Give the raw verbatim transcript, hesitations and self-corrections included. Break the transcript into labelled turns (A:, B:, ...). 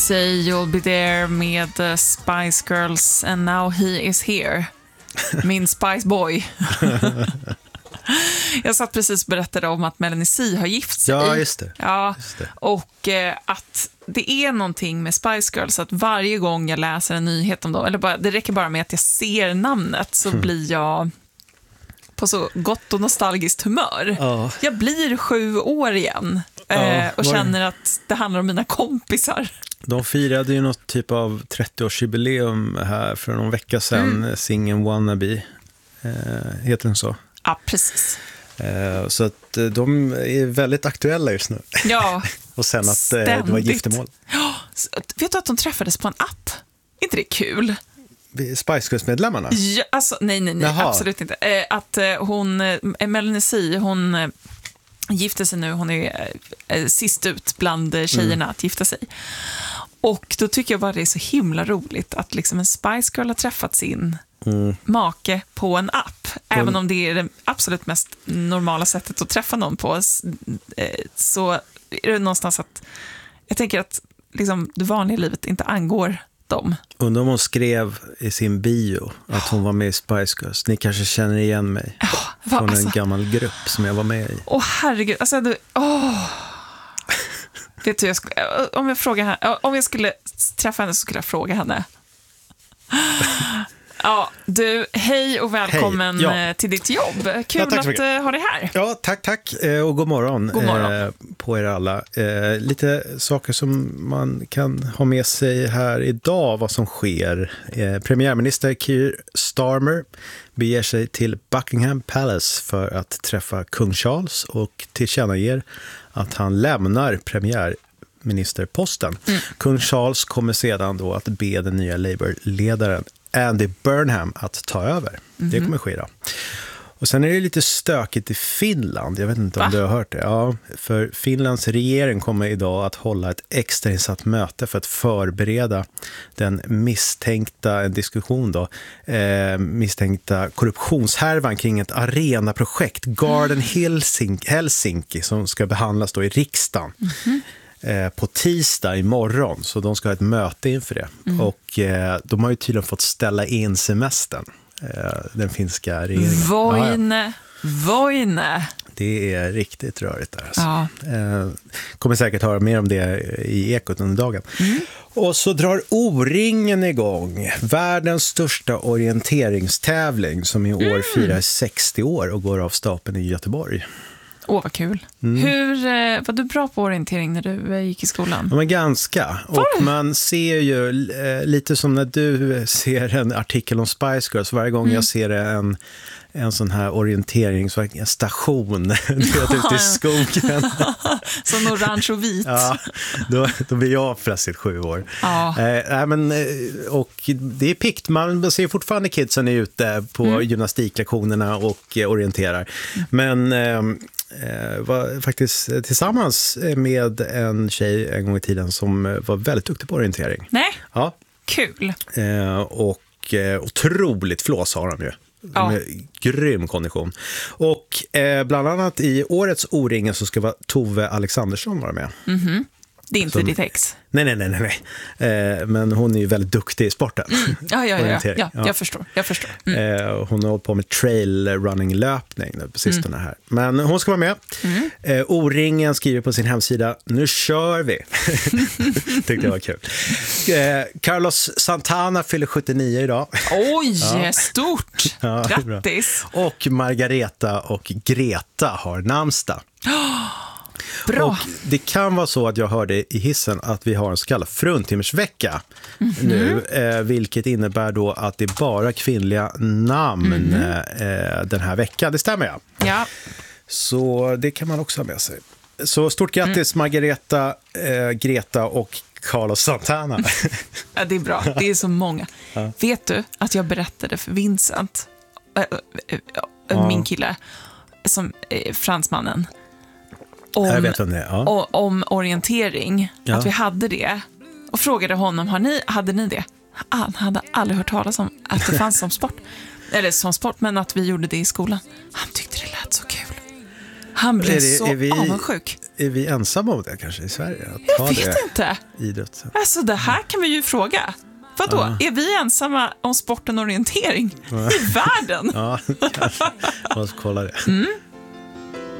A: Say You'll Be There med uh, Spice Girls and Now He Is Here. Min Spice Boy. Jag satt precis och berättade om att Melanie C har gift sig.
B: Ja, just det.
A: Ja,
B: just det.
A: Och eh, att det är någonting med Spice Girls att varje gång jag läser en nyhet om dem, eller bara, det räcker bara med att jag ser namnet så mm. blir jag på så gott och nostalgiskt humör.
B: Ja.
A: Jag blir sju år igen eh, ja, och känner att det handlar om mina kompisar.
B: De firade ju något typ av trettioårsjubileum här för någon vecka sedan, mm. Singen Wannabe, eh, heter den så?
A: Ja, precis.
B: Eh, så att eh, de är väldigt aktuella just nu.
A: Ja,
B: och sen att eh, det var giftermål.
A: Ja, vet du att de träffades på en app? Är inte det kul?
B: Spice Girls-medlemmarna?
A: Ja, alltså, nej, nej, nej, Jaha. absolut inte. Eh, att eh, hon, eh, Melanie C, hon eh, gifter sig nu, hon är eh, sist ut bland eh, tjejerna mm. att gifta sig. Och då tycker jag bara det är så himla roligt att liksom en Spice Girl har träffat sin mm. make på en app. Mm. Även om det är det absolut mest normala sättet att träffa någon på, så är det någonstans att jag tänker att liksom det vanliga livet inte angår dem.
B: Undrar om hon skrev i sin bio att hon var med i Spice Girls. Ni kanske känner igen mig
A: ja, va,
B: från
A: alltså,
B: en gammal grupp som jag var med i.
A: Åh herregud, alltså du, åh. Vet du, jag sk- om jag frågar henne, om jag skulle träffa henne så skulle jag fråga henne. Ja, du, hej och välkommen hej. Ja. till ditt jobb. Kul ja, att uh, ha dig här.
B: Ja, tack, tack. Eh, och god morgon,
A: god morgon.
B: Eh, på er alla. Eh, lite saker som man kan ha med sig här idag, vad som sker. Eh, premiärminister Keir Starmer beger sig till Buckingham Palace för att träffa kung Charles och tillkännager att han lämnar premiärministerposten. Mm. Kung Charles kommer sedan då att be den nya Labour-ledaren Andy Burnham att ta över. Mm-hmm. Det kommer ske då. Och sen är det lite stökigt i Finland. Jag vet inte om Va? du har hört det. Ja, för Finlands regering kommer idag att hålla ett extrainsatt möte för att förbereda den misstänkta, en diskussion då, eh, misstänkta korruptionshärvan kring ett arenaprojekt, Garden mm. Helsinki, Helsinki, som ska behandlas då i riksdagen. Mm-hmm. På tisdag imorgon, så de ska ha ett möte inför det. Mm. Och eh, de har ju tydligen fått ställa in semestern, eh, den finska regeringen.
A: Voine, ja, ja. Voine.
B: Det är riktigt rörigt där. Alltså.
A: Ja.
B: Eh, kommer säkert höra mer om det i Ekot under dagen. Mm. Och så drar O-ringen igång, världens största orienteringstävling som i år mm. firar sextio år och går av stapeln i Göteborg.
A: Åh, vad kul. Mm. Hur, var du bra på orientering när du gick i skolan?
B: Ja, men ganska. Var och man ser ju eh, lite som när du ser en artikel om Spice Girls. Varje gång mm. jag ser en, en sån här orienteringsstation ute i skogen.
A: Som orange och vit.
B: Ja, då, då blir jag plötsligt sju år. Ja. Eh, men, och det är pikt. Man ser fortfarande kidsen är ute på mm. gymnastiklektionerna och eh, orienterar. Men... Eh, var faktiskt tillsammans med en tjej en gång i tiden som var väldigt duktig på orientering.
A: Nej,
B: ja.
A: Kul.
B: Eh, och eh, otroligt flås har han ju. Ja. Med grym kondition. Och eh, bland annat i årets O-ringen så ska vara Tove Alexandersson vara med.
A: Mhm. Det är inte
B: som,
A: ditt ex.
B: Nej, nej, nej, nej. Eh, men hon är ju väldigt duktig i sporten.
A: Mm. Ja, ja, ja, ja, ja, jag förstår. Jag förstår. Mm.
B: Eh, hon har hållit på med trail running löpning nu på sistone här. Men hon ska vara med. Mm. Eh, O-ringen skriver på sin hemsida, nu kör vi. Tyckte det var kul. Eh, Carlos Santana fyller sjuttionio idag.
A: Oj, ja. Stort. Ja, grattis.
B: Och Margareta och Greta har namnsdag.
A: Bra.
B: Och det kan vara så att jag hörde i hissen att vi har en så kallad fruntimmersvecka mm-hmm. nu, eh, vilket innebär då att det är bara kvinnliga namn mm-hmm. eh, den här veckan. Det stämmer ja.
A: Ja.
B: Så det kan man också ha med sig. Så stort grattis mm. Margareta, eh, Greta och Carlos Santana.
A: Ja, det är bra. Det är så många. Ja. Vet du att jag berättade för Vincent, äh, äh, äh, min kille, som äh, fransmannen, Om,
B: jag vet om, det, ja.
A: om orientering, ja. Att vi hade det, och frågade honom, har ni, hade ni det? Han hade aldrig hört talas om att det fanns som sport, eller som sport, men att vi gjorde det i skolan. Han tyckte det lät så kul. Han blev
B: är det,
A: så
B: är vi,
A: avundsjuk.
B: är vi ensamma om det kanske i Sverige? Att
A: jag
B: ha
A: vet
B: det
A: inte.
B: Idrott.
A: Alltså det här kan vi ju fråga. Vadå? Ja. Är vi ensamma om sporten orientering ja. i världen?
B: Ja, kanske. Låt oss kolla det.
A: Mm.